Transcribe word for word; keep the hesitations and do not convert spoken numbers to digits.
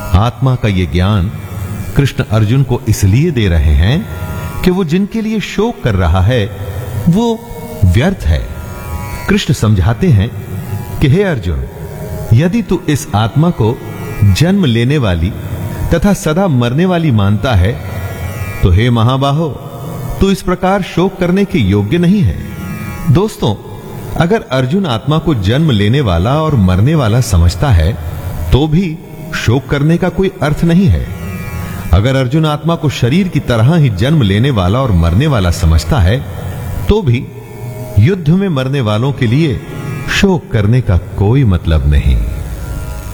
आत्मा का ये ज्ञान कृष्ण अर्जुन को इसलिए दे रहे हैं कि वो जिनके लिए शोक कर रहा है वो व्यर्थ है। कृष्ण समझाते हैं कि हे अर्जुन, यदि तू इस आत्मा को जन्म लेने वाली तथा सदा मरने वाली मानता है तो हे महाबाहो, तू इस प्रकार शोक करने के योग्य नहीं है। दोस्तों, अगर अर्जुन आत्मा को जन्म लेने वाला और मरने वाला समझता है तो भी शोक करने का कोई अर्थ नहीं है। अगर अर्जुन आत्मा को शरीर की तरह ही जन्म लेने वाला और मरने वाला समझता है तो भी युद्ध में मरने वालों के लिए शोक करने का कोई मतलब नहीं।